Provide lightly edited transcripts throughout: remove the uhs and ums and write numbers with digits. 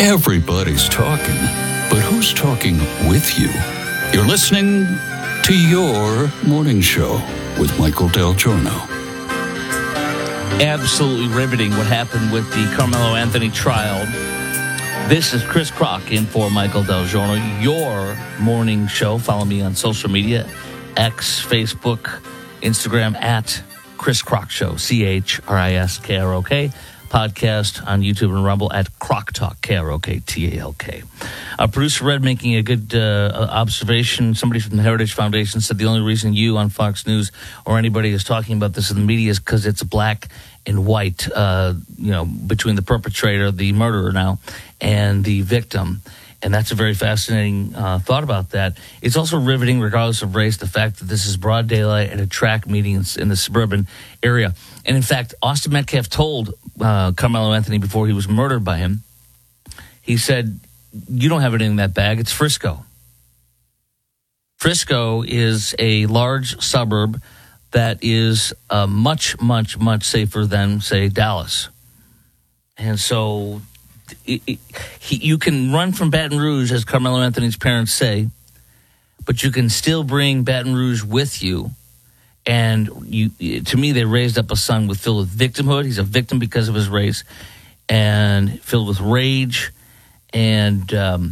Everybody's talking, but who's talking with you? You're listening to Your Morning Show with Michael Del Giorno. Absolutely riveting what happened with the Carmelo Anthony trial. This is Chris Crock in for Michael Del Giorno, Your Morning Show. Follow me on social media, X, Facebook, Instagram, at Chris Crock Show, CHRISKROK. Podcast on YouTube and Rumble at Crock Talk, KROKTALK. Producer Red making a good observation. Somebody from the Heritage Foundation said the only reason you on Fox News or anybody is talking about this in the media is because it's black and white, between the perpetrator, the murderer now, and the victim. And that's a very fascinating thought about that. It's also riveting, regardless of race, the fact that this is broad daylight at a track meeting in the suburban area. And in fact, Austin Metcalf told Carmelo Anthony before he was murdered by him, he said, "You don't have it in that bag. It's Frisco." Frisco is a large suburb that is much, much, much safer than, say, Dallas. And so you can run from Baton Rouge, as Carmelo Anthony's parents say, but you can still bring Baton Rouge with you. And to me, they raised up a son filled with victimhood. He's a victim because of his race, and filled with rage and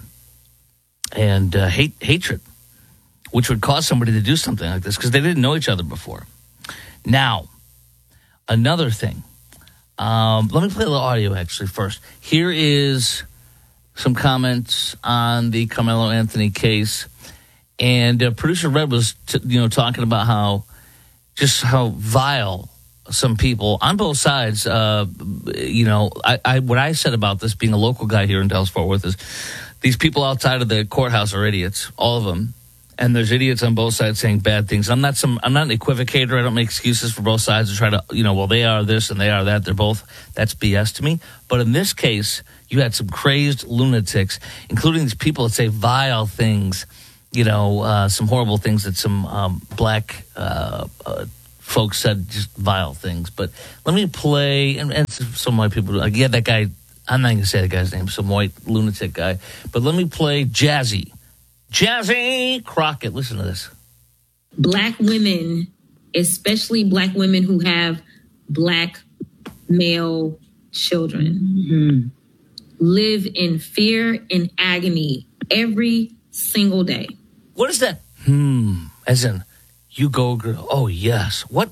hatred, which would cause somebody to do something like this because they didn't know each other before. Now, another thing. Let me play a little audio, actually, first. Here is some comments on the Carmelo Anthony case. And producer Red was, talking about how vile some people on both sides, what I said about this being a local guy here in Dallas-Fort Worth is these people outside of the courthouse are idiots, all of them. And there's idiots on both sides saying bad things. I'm not an equivocator. I don't make excuses for both sides to try to, they are this and they are that. That's BS to me. But in this case, you had some crazed lunatics, including these people that say vile things, some horrible things that some black folks said, just vile things. But let me play, and some white people, that guy, I'm not going to say the guy's name, some white lunatic guy. But let me play Jazzy Crockett. Listen to this. Black women, especially black women who have black male children, live in fear and agony every single day. What is that? As in, you go, girl. Oh, yes. What?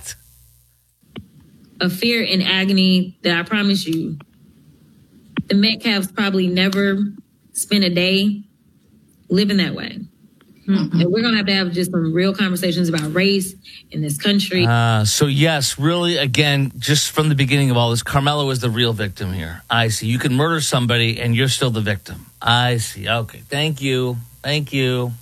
A fear and agony that I promise you, the Metcalfs probably never spent a day living that way. Mm-hmm. And we're going to have just some real conversations about race in this country. So, yes, really, again, just from the beginning of all this, Carmelo is the real victim here. I see. You can murder somebody and you're still the victim. I see. Okay. Thank you. They say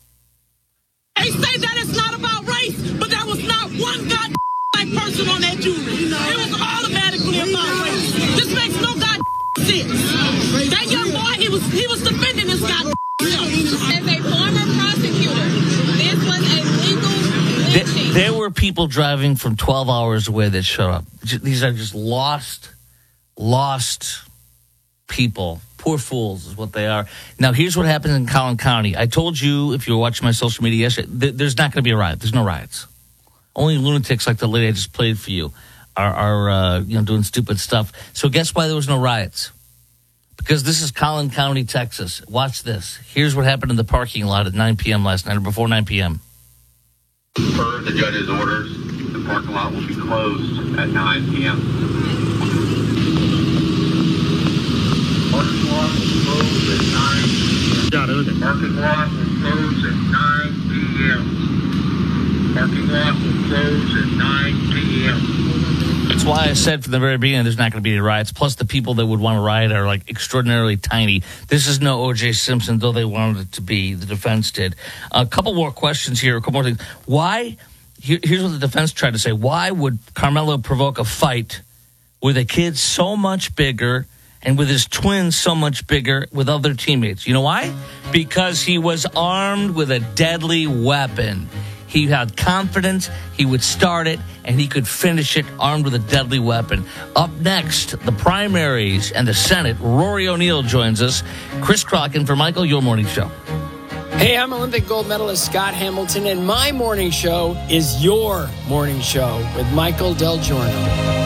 that it's not about race, but there was not one black person on that jury. It was automatically about race. This makes no sense. That young boy, he was defending this guy. As a former prosecutor, this was a legal lynching. There were people driving from 12 hours away that showed up. These are just lost people. Poor fools is what they are. Now, here's what happens in Collin County. I told you, if you were watching my social media yesterday, there's not going to be a riot. There's no riots. Only lunatics like the lady I just played for you are doing stupid stuff. So guess why there was no riots? Because this is Collin County, Texas. Watch this. Here's what happened in the parking lot at 9 p.m. last night, or before 9 p.m. Per the judge's orders, the parking lot will be closed at 9 p.m. Parking lot will close at 9 p.m. Parking lot will close at 9 p.m. Parking lot will close at 9 p.m. That's why I said from the very beginning there's not going to be any riots. Plus, the people that would want to riot are like extraordinarily tiny. This is no O.J. Simpson, though they wanted it to be. The defense did. A couple more questions here. A couple more things. Why? Here's what the defense tried to say. Why would Carmelo provoke a fight with a kid so much bigger and with his twins so much bigger with other teammates? You know why? Because he was armed with a deadly weapon. He had confidence, he would start it, and he could finish it armed with a deadly weapon. Up next, the primaries and the Senate. Rory O'Neill joins us. Chris Crocken for Michael, your morning show. Hey, I'm Olympic gold medalist Scott Hamilton, and my morning show is your morning show with Michael Del Giorno.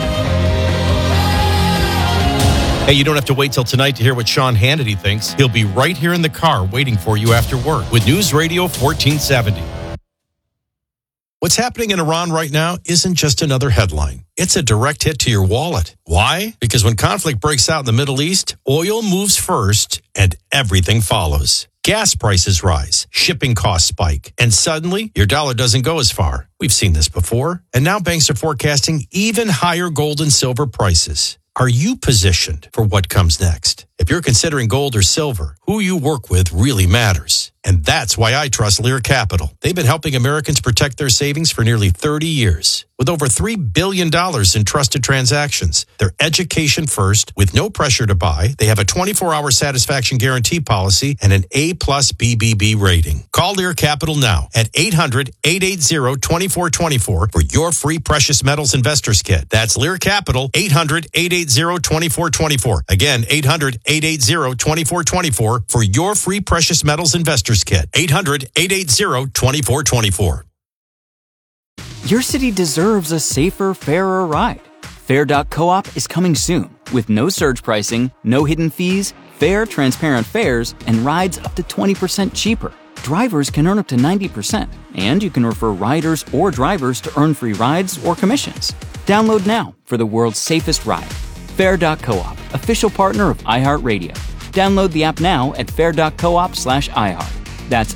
Hey, you don't have to wait till tonight to hear what Sean Hannity thinks. He'll be right here in the car waiting for you after work with News Radio 1470. What's happening in Iran right now isn't just another headline. It's a direct hit to your wallet. Why? Because when conflict breaks out in the Middle East, oil moves first and everything follows. Gas prices rise, shipping costs spike, and suddenly your dollar doesn't go as far. We've seen this before, and now banks are forecasting even higher gold and silver prices. Are you positioned for what comes next? If you're considering gold or silver, who you work with really matters. And that's why I trust Lear Capital. They've been helping Americans protect their savings for nearly 30 years. With over $3 billion in trusted transactions, they're education first with no pressure to buy. They have a 24-hour satisfaction guarantee policy and an A+ BBB rating. Call Lear Capital now at 800-880-2424 for your free precious metals investors kit. That's Lear Capital, 800-880-2424. Again, 800-880-2424 for your free precious metals investors kit. 800-880-2424. Your city deserves a safer, fairer ride. Fair.coop is coming soon with no surge pricing, no hidden fees, fair, transparent fares, and rides up to 20% cheaper. Drivers can earn up to 90%, and you can refer riders or drivers to earn free rides or commissions. Download now for the world's safest ride. Fair.coop, official partner of iHeartRadio. Download the app now at fair.coop/iHeart. That's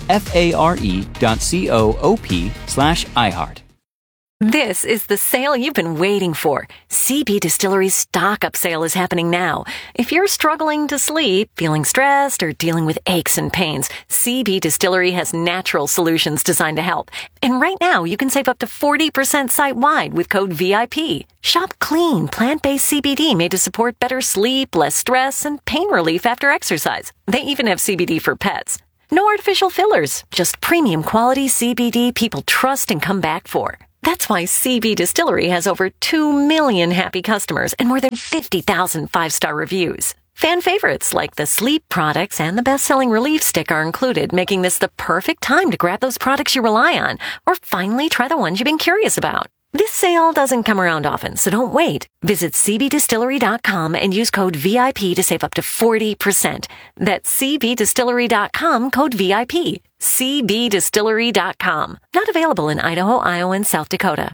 FARE.coop/iHeart. This is the sale you've been waiting for. CB Distillery's stock up sale is happening now. If you're struggling to sleep, feeling stressed, or dealing with aches and pains, CB Distillery has natural solutions designed to help. And right now, you can save up to 40% site-wide with code VIP. Shop clean, plant-based CBD made to support better sleep, less stress, and pain relief after exercise. They even have CBD for pets. No artificial fillers, just premium quality CBD people trust and come back for. That's why CB Distillery has over 2 million happy customers and more than 50,000 five-star reviews. Fan favorites like the sleep products and the best-selling relief stick are included, making this the perfect time to grab those products you rely on or finally try the ones you've been curious about. This sale doesn't come around often, so don't wait. Visit cbdistillery.com and use code VIP to save up to 40%. That's cbdistillery.com, code VIP. cbdistillery.com. Not available in Idaho, Iowa, and South Dakota.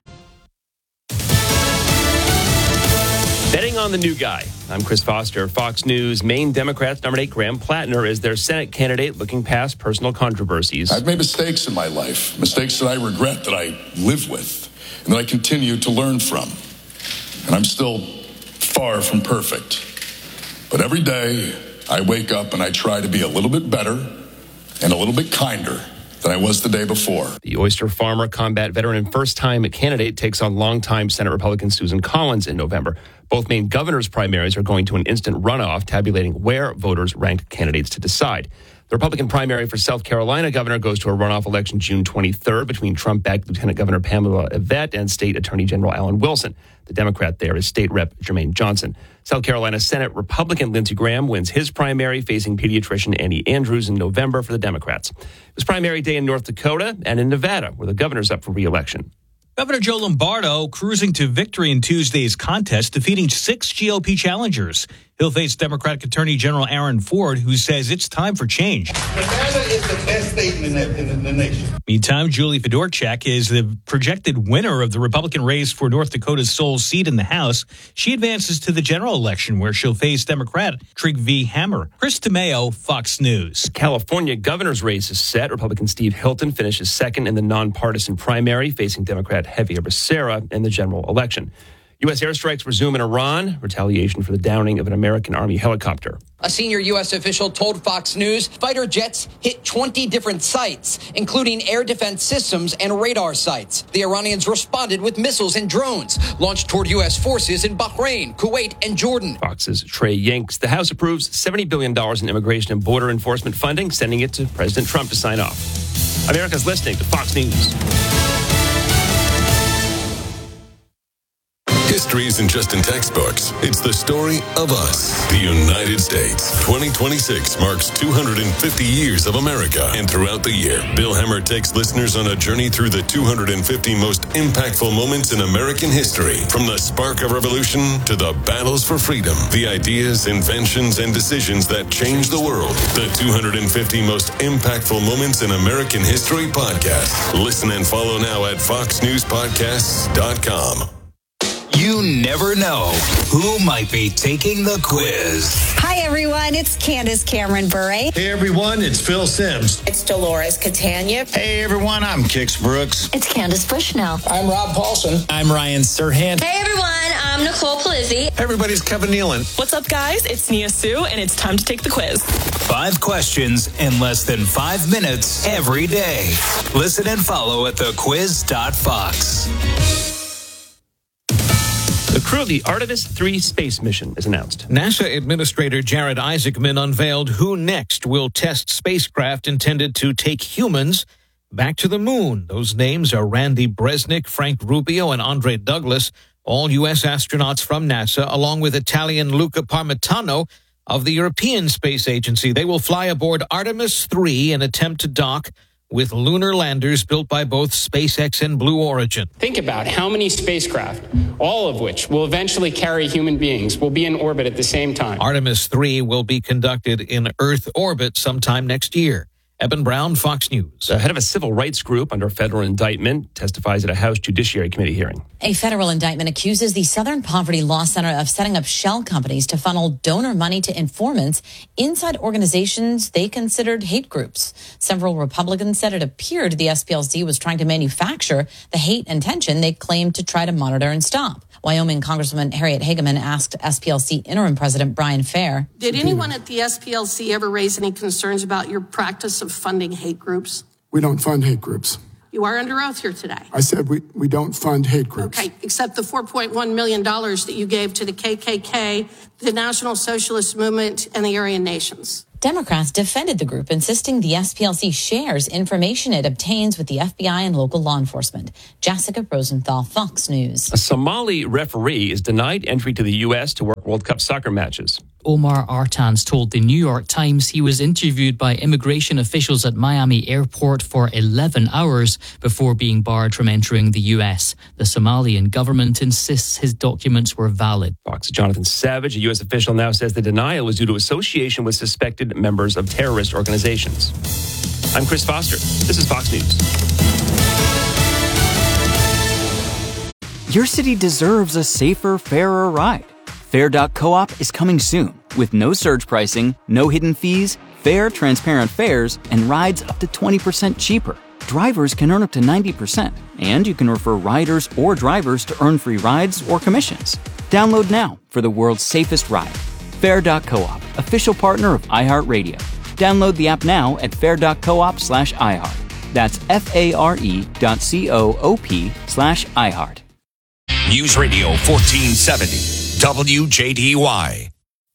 Betting on the new guy. I'm Chris Foster. Fox News. Maine Democrats nominate Graham Plattner as their Senate candidate, looking past personal controversies. I've made mistakes in my life, mistakes that I regret, that I live with, and that I continue to learn from. And I'm still far from perfect. But every day, I wake up and I try to be a little bit better and a little bit kinder than I was the day before. The oyster farmer, combat veteran, and first-time candidate takes on longtime Senate Republican Susan Collins in November. Both Maine governor's primaries are going to an instant runoff, tabulating where voters rank candidates to decide. The Republican primary for South Carolina governor goes to a runoff election June 23rd between Trump-backed Lieutenant Governor Pamela Yvette and State Attorney General Alan Wilson. The Democrat there is State Rep Jermaine Johnson. South Carolina Senate Republican Lindsey Graham wins his primary, facing pediatrician Annie Andrews in November for the Democrats. It was primary day in North Dakota and in Nevada, where the governor's up for re-election. Governor Joe Lombardo cruising to victory in Tuesday's contest, defeating 6 GOP challengers. He'll face Democratic Attorney General Aaron Ford, who says it's time for change. Nevada is the best state in the nation. Meantime, Julie Fedorchak is the projected winner of the Republican race for North Dakota's sole seat in the House. She advances to the general election, where she'll face Democrat Trygve Hammer. Chris DeMeo, Fox News. California governor's race is set. Republican Steve Hilton finishes second in the nonpartisan primary, facing Democrat Javier Becerra in the general election. U.S. airstrikes resume in Iran, retaliation for the downing of an American Army helicopter. A senior U.S. official told Fox News fighter jets hit 20 different sites, including air defense systems and radar sites. The Iranians responded with missiles and drones launched toward U.S. forces in Bahrain, Kuwait, and Jordan. Fox's Trey Yanks. The House approves $70 billion in immigration and border enforcement funding, sending it to President Trump to sign off. America's listening to Fox News. History isn't just in textbooks. It's the story of us, the United States. 2026 marks 250 years of America. And throughout the year, Bill Hemmer takes listeners on a journey through the 250 most impactful moments in American history. From the spark of revolution to the battles for freedom, the ideas, inventions, and decisions that changed the world. The 250 most impactful moments in American history podcast. Listen and follow now at foxnewspodcasts.com. You never know who might be taking the quiz. Hi, everyone. It's Candace Cameron Bure. Hey, everyone. It's Phil Sims. It's Dolores Catania. Hey, everyone. I'm Kix Brooks. It's Candace Bushnell. I'm Rob Paulson. I'm Ryan Serhant. Hey, everyone. I'm Nicole Palizzi. Everybody's Kevin Nealon. What's up, guys? It's Nia Sue, and it's time to take the quiz. 5 questions in less than 5 minutes every day. Listen and follow at thequiz.fox. The crew of the Artemis 3 space mission is announced. NASA Administrator Jared Isaacman unveiled who next will test spacecraft intended to take humans back to the moon. Those names are Randy Bresnik, Frank Rubio, and Andre Douglas, all U.S. astronauts from NASA, along with Italian Luca Parmitano of the European Space Agency. They will fly aboard Artemis 3 and attempt to dock with lunar landers built by both SpaceX and Blue Origin. Think about how many spacecraft, all of which will eventually carry human beings, will be in orbit at the same time. Artemis 3 will be conducted in Earth orbit sometime next year. Eben Brown, Fox News. The head of a civil rights group under federal indictment testifies at a House Judiciary Committee hearing. A federal indictment accuses the Southern Poverty Law Center of setting up shell companies to funnel donor money to informants inside organizations they considered hate groups. Several Republicans said it appeared the SPLC was trying to manufacture the hate and tension they claimed to try to monitor and stop. Wyoming Congresswoman Harriet Hageman asked SPLC interim president Brian Fair. Did anyone at the SPLC ever raise any concerns about your practice of funding hate groups? We don't fund hate groups. You are under oath here today. I said we don't fund hate groups. Okay, except the $4.1 million that you gave to the KKK, the National Socialist Movement, and the Aryan Nations. Democrats defended the group, insisting the SPLC shares information it obtains with the FBI and local law enforcement. Jessica Rosenthal, Fox News. A Somali referee is denied entry to the U.S. to work World Cup soccer matches. Omar Artans told the New York Times he was interviewed by immigration officials at Miami Airport for 11 hours before being barred from entering the U.S. The Somalian government insists his documents were valid. Fox's Jonathan Savage, a U.S. official, now says the denial was due to association with suspected members of terrorist organizations. I'm Chris Foster. This is Fox News. Your city deserves a safer, fairer ride. Fair.coop is coming soon with no surge pricing, no hidden fees, fair, transparent fares, and rides up to 20% cheaper. Drivers can earn up to 90%, and you can refer riders or drivers to earn free rides or commissions. Download now for the world's safest ride. Fair.coop, official partner of iHeartRadio. Download the app now at fair.coop/iHeart. That's FARE.coop/iHeart. News Radio 1470, WJDY.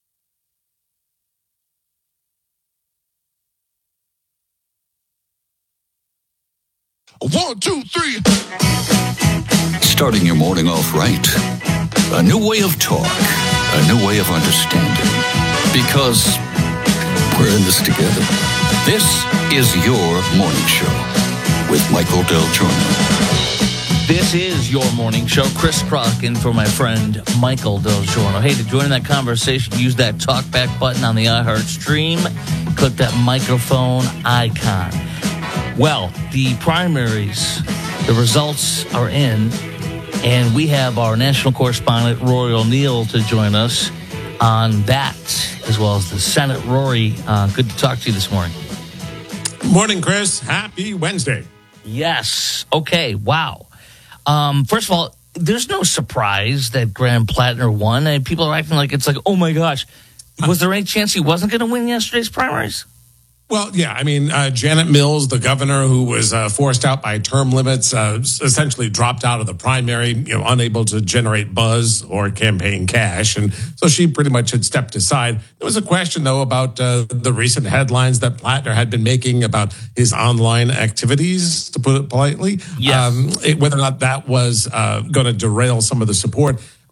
One, two, three. Starting your morning off right. A new way of talk. A new way of understanding. Because we're in this together. This is your morning show with Michael Del Giorno. This is your morning show. Chris Crock in for my friend Michael Del Giorno. Hey, to join that conversation, use that talkback button on the iHeart stream. Click that microphone icon. Well, the primaries, the results are in, and we have our national correspondent, Rory O'Neill, to join us on that, as well as the Senate. Rory, good to talk to you this morning. Morning, Chris. Happy Wednesday. Yes. Okay. Wow. First of all, there's no surprise that Graham Plattner won. And people are acting like it's like, oh my gosh, was there any chance he wasn't going to win yesterday's primaries? Well, yeah, I mean, Janet Mills, the governor who was forced out by term limits, essentially dropped out of the primary, unable to generate buzz or campaign cash. And so she pretty much had stepped aside. There was a question, though, about the recent headlines that Plattner had been making about his online activities, to put it politely. Yes. Whether or not that was going to derail some of the support.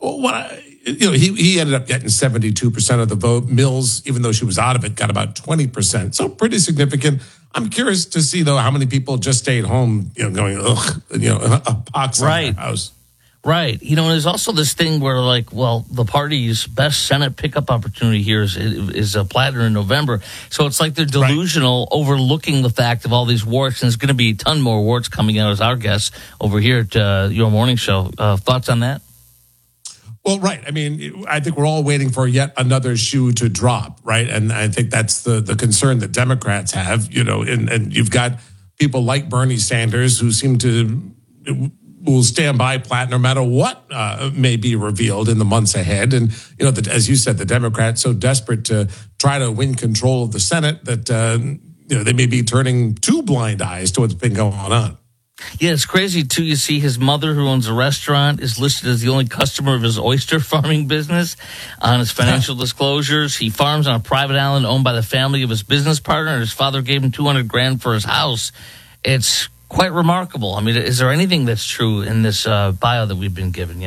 he ended up getting 72% of the vote. Mills, even though she was out of it, got about 20%. So pretty significant. I'm curious to see, though, how many people just stayed home, going, ugh, a pox on their house. Right. There's also this thing where, the party's best Senate pickup opportunity here is Plattner in November. So it's like they're delusional, overlooking the fact of all these warts. And there's going to be a ton more warts coming out as our guests over here at your morning show. Thoughts on that? Well, right. I mean, I think we're all waiting for yet another shoe to drop, right? And I think that's the concern that Democrats have, and you've got people like Bernie Sanders who seem to will stand by Platt no matter what may be revealed in the months ahead. And, as you said, the Democrats so desperate to try to win control of the Senate that, they may be turning two blind eyes to what's been going on. Yeah, it's crazy, too. You see his mother, who owns a restaurant, is listed as the only customer of his oyster farming business on his financial disclosures. He farms on a private island owned by the family of his business partner. His father gave him $200,000 for his house. It's quite remarkable. I mean, is there anything that's true in this bio that we've been given,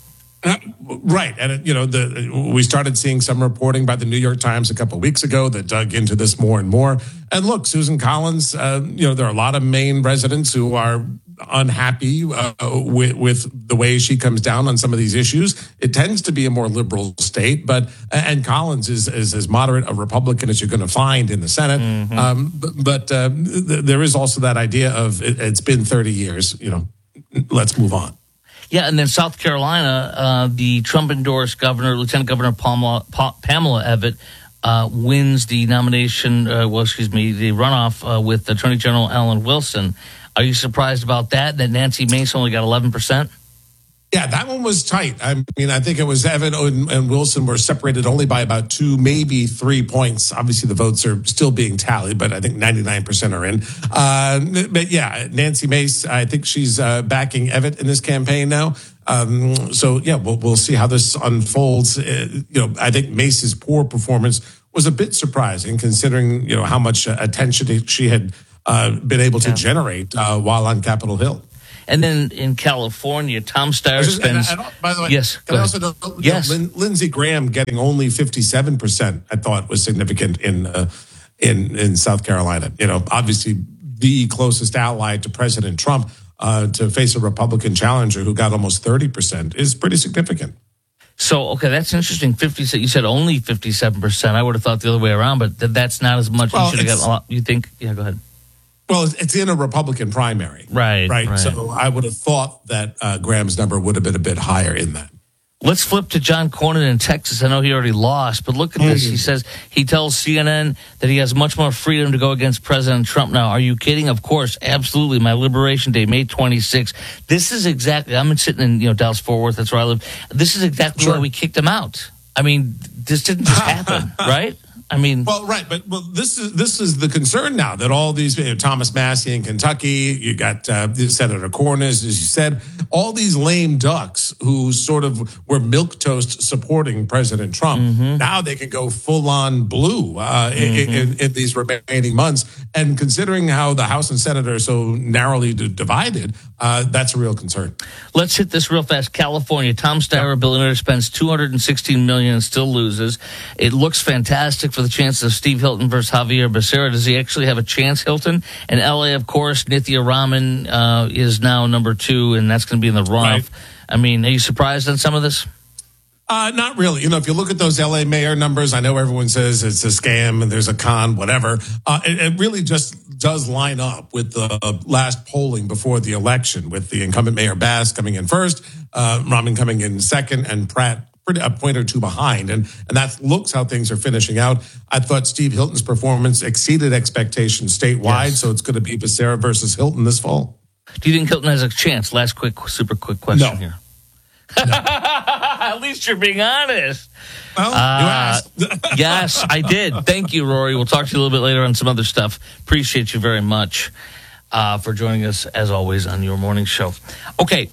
Right. And, we started seeing some reporting by the New York Times a couple of weeks ago that dug into this more and more. And look, Susan Collins, there are a lot of Maine residents who are unhappy with the way she comes down on some of these issues. It tends to be a more liberal state, and Collins is as moderate a Republican as you're going to find in the Senate. Mm-hmm. But there is also that idea of it's been 30 years, let's move on. Yeah, and then South Carolina, the Trump-endorsed Lieutenant Governor Pamela Abbott wins the nomination, the runoff with Attorney General Alan Wilson. Are you surprised about that Nancy Mace only got 11%? Yeah, that one was tight. I mean, I think it was Evan and Wilson were separated only by about 2, maybe 3 points. Obviously, the votes are still being tallied, but I think 99% are in. But yeah, Nancy Mace, I think she's backing Evan in this campaign now. So yeah, we'll see how this unfolds. I think Mace's poor performance was a bit surprising, considering how much attention she had been able to generate while on Capitol Hill. And then in California, Tom Steyer spends. By the way, yes, can I also note, yes. Lindsey Graham getting only 57%, I thought was significant in South Carolina. Obviously the closest ally to President Trump to face a Republican challenger who got almost 30% is pretty significant. So, okay, that's interesting. You said only 57%. I would have thought the other way around, but that's not as much. Well, you should have got a lot. You think? Yeah, go ahead. Well, it's in a Republican primary. Right. So I would have thought that Graham's number would have been a bit higher in that. Let's flip to John Cornyn in Texas. I know he already lost, but look at this. He says he tells CNN that he has much more freedom to go against President Trump now. Are you kidding? Of course, absolutely. My Liberation Day, May 26th. This is exactly. I'm sitting in Dallas Fort Worth. That's where I live. This is exactly why we kicked him out. I mean, this didn't just happen, right? I mean, right, but this is the concern now that all these Thomas Massie in Kentucky, you got Senator Cornyn, as you said, all these lame ducks who sort of were milquetoast supporting President Trump. Mm-hmm. Now they can go full on blue in these remaining months, and considering how the House and Senate are so narrowly divided, that's a real concern. Let's hit this real fast. California, Tom Steyer, a billionaire, spends $216 million and still loses. It looks fantastic for the chances of Steve Hilton versus Javier Becerra. Does he actually have a chance, Hilton? In L.A., of course, Nithya Raman is now number 2, and that's going to be in the runoff. Right. I mean, are you surprised on some of this? Not really. If you look at those L.A. mayor numbers, I know everyone says it's a scam and there's a con, whatever. It really just does line up with the last polling before the election, with the incumbent Mayor Bass coming in first, Raman coming in second, and Pratt a point or two behind. And that looks how things are finishing out. I thought Steve Hilton's performance exceeded expectations statewide, so it's going to be Becerra versus Hilton this fall. Do you think Hilton has a chance? Last super quick question here. No. At least you're being honest. Well, you asked. Yes, I did. Thank you, Rory. We'll talk to you a little bit later on some other stuff. Appreciate you very much for joining us, as always, on your morning show. Okay.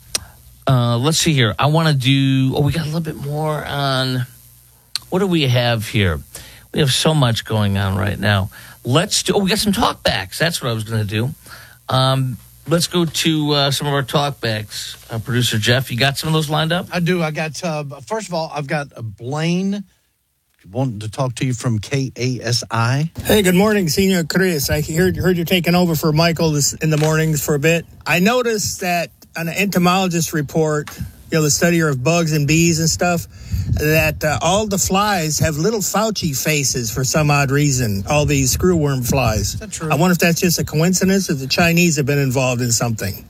Let's see here. I want to do... we got a little bit more on... What do we have here? We have so much going on right now. Let's do... we got some talkbacks. That's what I was going to do. let's go to some of our talkbacks. Producer Jeff, you got some of those lined up? I do. I got, first of all, I've got Blaine wanting to talk to you from KASI. Hey, good morning, Senior Chris. I heard you're taking over for Michael in the mornings for a bit. I noticed that on an entomologist report, the study of bugs and bees and stuff, that all the flies have little Fauci faces for some odd reason, all these screwworm flies. Is that true? I wonder if that's just a coincidence or the Chinese have been involved in something.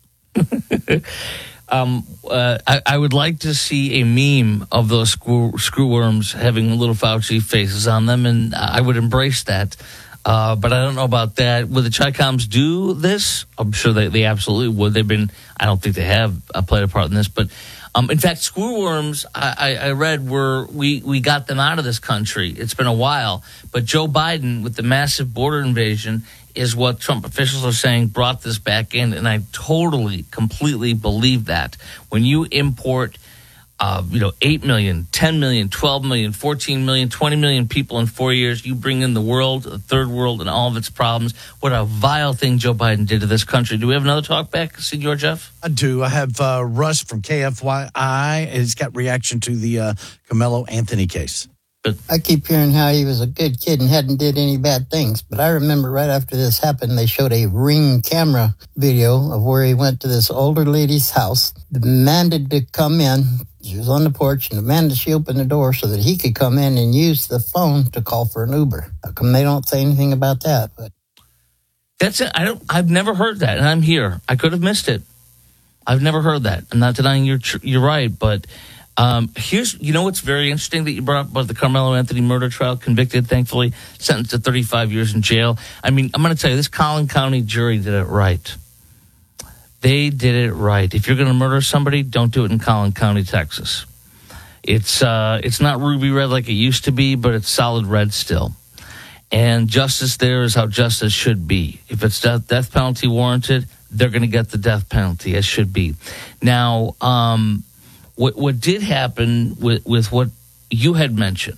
I would like to see a meme of those screwworms having little Fauci faces on them, and I would embrace that. But I don't know about that. Would the Chi-Coms do this? I'm sure they absolutely would. I don't think they have played a part in this. But, in fact, screwworms, I read, we got them out of this country. It's been a while. But Joe Biden, with the massive border invasion, is what Trump officials are saying brought this back in. And I totally, completely believe that. When you import 8 million, 10 million, 12 million, 14 million, 20 million people in 4 years. You bring in the world, the third world, and all of its problems. What a vile thing Joe Biden did to this country. Do we have another talk back, Senor Jeff? I do. I have Russ from KFYI. He's got reaction to the Carmelo Anthony case. I keep hearing how he was a good kid and hadn't did any bad things. But I remember right after this happened, they showed a Ring camera video of where he went to this older lady's house, demanded to come in. She was on the porch and demanded she open the door so that he could come in and use the phone to call for an Uber. How come they don't say anything about that? But that's it. I've never heard that, and I'm here. I could have missed it. I've never heard that. I'm not denying you're right, but here's what's very interesting that you brought up about the Carmelo Anthony murder trial, convicted, thankfully, sentenced to 35 years in jail. I mean, I'm going to tell you, this Collin County jury did it right. They did it right. If you're going to murder somebody, don't do it in Collin County, Texas. It's not ruby red like it used to be, but it's solid red still. And justice there is how justice should be. If it's death penalty warranted, they're going to get the death penalty, as should be. Now, what did happen with what you had mentioned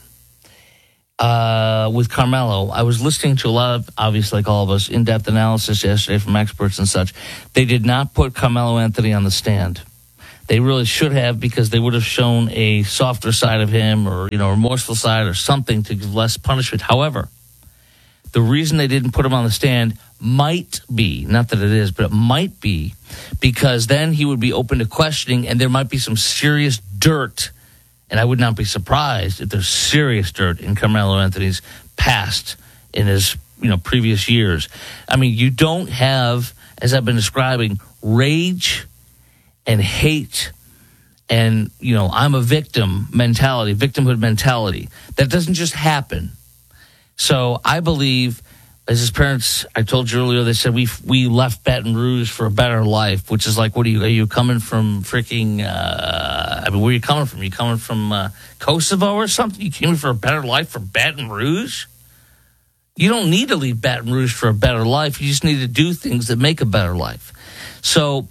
with Carmelo, I was listening to a lot of, obviously like all of us, in-depth analysis yesterday from experts and such. They did not put Carmelo Anthony on the stand. They really should have, because they would have shown a softer side of him, or a remorseful side or something to give less punishment. However, the reason they didn't put him on the stand might be, not that it is, but it might be because then he would be open to questioning and there might be some serious dirt. And I would not be surprised if there's serious dirt in Carmelo Anthony's past, in his previous years. I mean, you don't have, as I've been describing, rage and hate and, I'm a victim mentality, victimhood mentality. That doesn't just happen. So I believe, as his parents, I told you earlier, they said we left Baton Rouge for a better life, which is like, are you coming from freaking, where are you coming from? You coming from Kosovo or something? You came for a better life for Baton Rouge? You don't need to leave Baton Rouge for a better life. You just need to do things that make a better life. So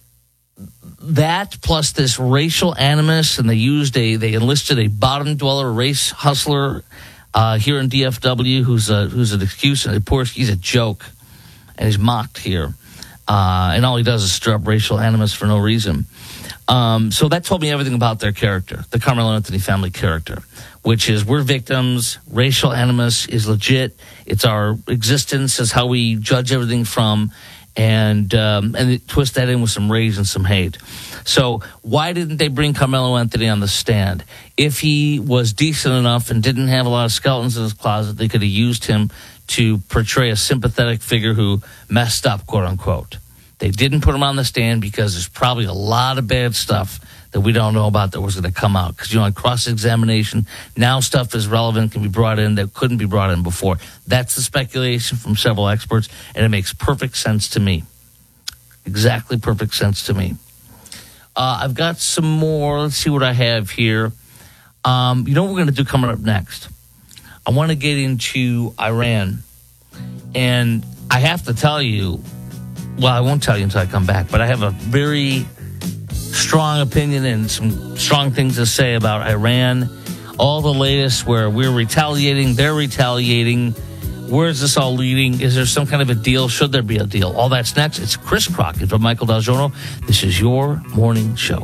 that plus this racial animus, and they enlisted a bottom dweller, race hustler, here in DFW, who's an excuse, and he's a joke, and he's mocked here, and all he does is stir up racial animus for no reason. So that told me everything about their character, the Carmelo Anthony family character, which is we're victims. Racial animus is legit. It's our existence, is how we judge everything from, and they twist that in with some rage and some hate. So why didn't they bring Carmelo Anthony on the stand? If he was decent enough and didn't have a lot of skeletons in his closet, they could have used him to portray a sympathetic figure who messed up, quote unquote. They didn't put him on the stand because there's probably a lot of bad stuff that we don't know about that was going to come out. Because, on cross-examination, now stuff is relevant, can be brought in that couldn't be brought in before. That's the speculation from several experts, and it makes perfect sense to me. Exactly perfect sense to me. I've got some more. Let's see what I have here. What we're going to do coming up next? I want to get into Iran. And I have to tell you, well, I won't tell you until I come back, but I have a very strong opinion and some strong things to say about Iran. All the latest where we're retaliating, they're retaliating. Where is this all leading? Is there some kind of a deal? Should there be a deal? All that's next. It's Chris Crockett from Michael Del Giorno. This is your morning show.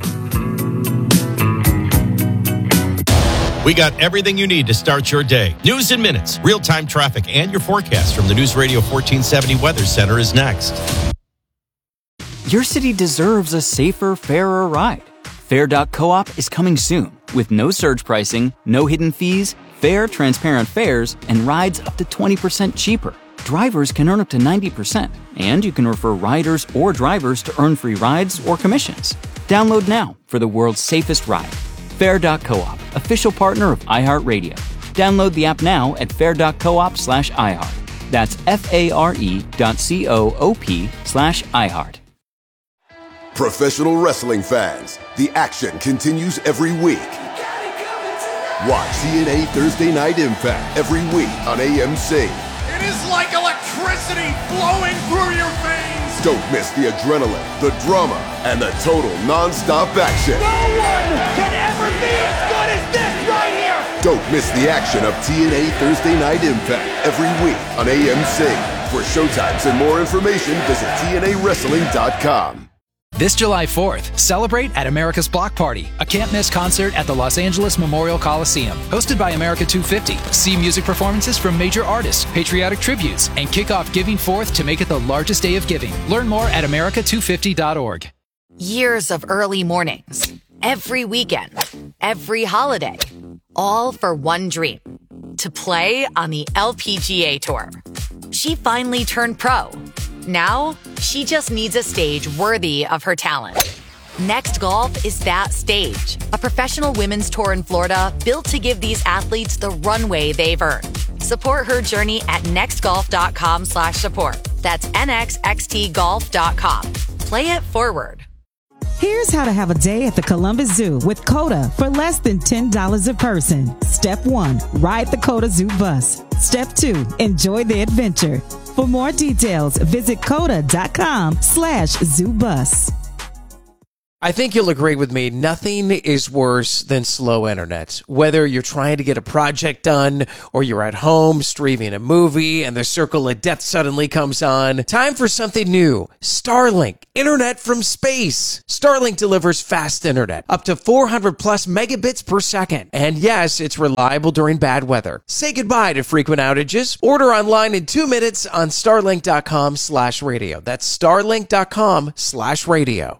We got everything you need to start your day. News in minutes, real-time traffic, and your forecast from the News Radio 1470 Weather Center is next. Your city deserves a safer, fairer ride. Fare.coop is coming soon with no surge pricing, no hidden fees, fair, transparent fares, and rides up to 20% cheaper. Drivers can earn up to 90%, and you can refer riders or drivers to earn free rides or commissions. Download now for the world's safest ride. Fare.coop, official partner of iHeartRadio. Download the app now at fare.coop/iHeart. That's FARE.coop/iHeart. Professional wrestling fans, the action continues every week. Watch TNA Thursday Night Impact every week on AMC. It is like electricity flowing through your veins. Don't miss the adrenaline, the drama, and the total non-stop action. No one can ever be as good as this right here. Don't miss the action of TNA Thursday Night Impact every week on AMC. For showtimes and more information, visit TNAWrestling.com. This July 4th, celebrate at America's Block Party, a can't-miss concert at the Los Angeles Memorial Coliseum. Hosted by America 250. See music performances from major artists, patriotic tributes, and kick off Giving Forth to make it the largest day of giving. Learn more at america250.org. Years of early mornings, every weekend, every holiday, all for one dream, to play on the LPGA Tour. She finally turned pro. Now, she just needs a stage worthy of her talent. Next Golf is that stage. A professional women's tour in Florida built to give these athletes the runway they've earned. Support her journey at nextgolf.com/support. That's nxxtgolf.com. Play it forward. Here's how to have a day at the Columbus Zoo with COTA for less than $10 a person. Step 1, ride the COTA Zoo bus. Step 2, enjoy the adventure. For more details, visit COTA.com/ZooBus. I think you'll agree with me, nothing is worse than slow internet. Whether you're trying to get a project done or you're at home streaming a movie and the circle of death suddenly comes on, time for something new. Starlink, internet from space. Starlink delivers fast internet, up to 400 plus megabits per second. And yes, it's reliable during bad weather. Say goodbye to frequent outages. Order online in 2 minutes on starlink.com/radio. That's starlink.com/radio.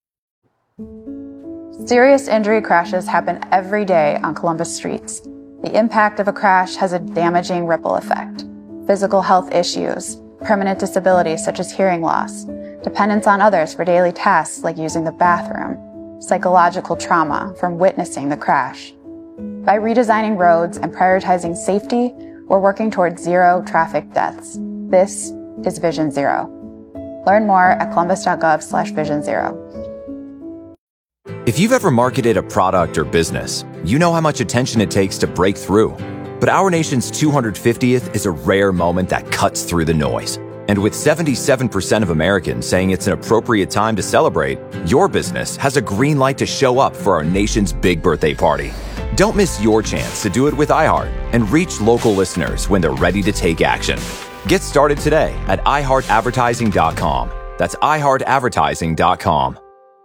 Serious injury crashes happen every day on Columbus streets. The impact of a crash has a damaging ripple effect. Physical health issues, permanent disabilities such as hearing loss, dependence on others for daily tasks like using the bathroom, psychological trauma from witnessing the crash. By redesigning roads and prioritizing safety, we're working towards zero traffic deaths. This is Vision Zero. Learn more at columbus.gov/Vision Zero. If you've ever marketed a product or business, you know how much attention it takes to break through. But our nation's 250th is a rare moment that cuts through the noise. And with 77% of Americans saying it's an appropriate time to celebrate, your business has a green light to show up for our nation's big birthday party. Don't miss your chance to do it with iHeart and reach local listeners when they're ready to take action. Get started today at iHeartAdvertising.com. That's iHeartAdvertising.com.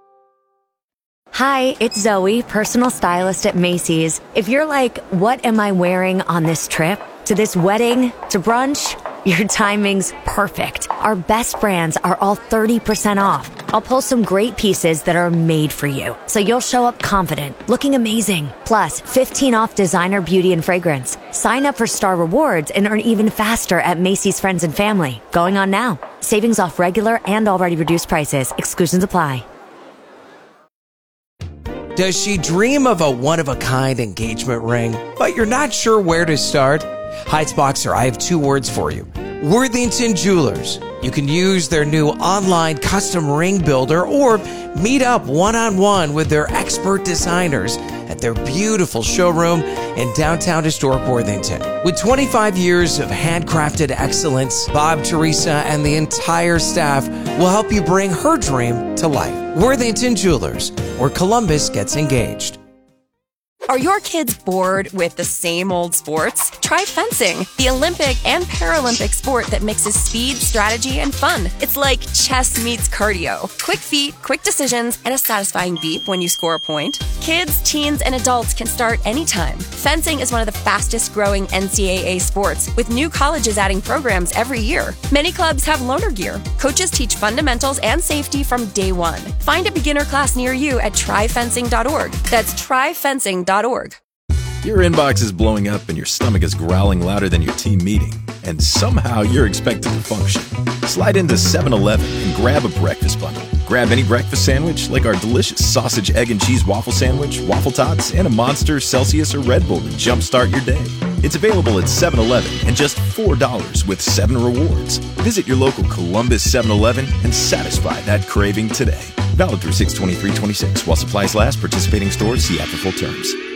Hi, it's Zoe, personal stylist at Macy's. If you're like, what am I wearing on this trip? To this wedding? To brunch? Your timing's perfect. Our best brands are all 30% off. I'll pull some great pieces that are made for you, so you'll show up confident, looking amazing. Plus, 15 off designer beauty and fragrance. Sign up for Star Rewards and earn even faster at Macy's Friends and Family. Going on now. Savings off regular and already reduced prices. Exclusions apply. Does she dream of a one-of-a-kind engagement ring, but you're not sure where to start? Heights Boxer, I have 2 words for you. Worthington Jewelers. You can use their new online custom ring builder or meet up one-on-one with their expert designers at their beautiful showroom in downtown historic Worthington. With 25 years of handcrafted excellence, Bob, Teresa, and the entire staff will help you bring her dream to life. Worthington Jewelers, where Columbus gets engaged. Are your kids bored with the same old sports? Try fencing, the Olympic and Paralympic sport that mixes speed, strategy, and fun. It's like chess meets cardio. Quick feet, quick decisions, and a satisfying beep when you score a point. Kids, teens, and adults can start anytime. Fencing is one of the fastest growing NCAA sports, with new colleges adding programs every year. Many clubs have loaner gear. Coaches teach fundamentals and safety from day one. Find a beginner class near you at tryfencing.org. That's tryfencing.org. Your inbox is blowing up and your stomach is growling louder than your team meeting, and somehow you're expected to function. Slide into 7-Eleven and grab a breakfast bundle. Grab any breakfast sandwich like our delicious sausage, egg, and cheese waffle sandwich, waffle tots, and a Monster, Celsius, or Red Bull to jumpstart your day. It's available at 7-Eleven and just $4 with 7 rewards. Visit your local Columbus 7-Eleven and satisfy that craving today. Valid through 6/23/26 while supplies last. Participating stores, see app for full terms.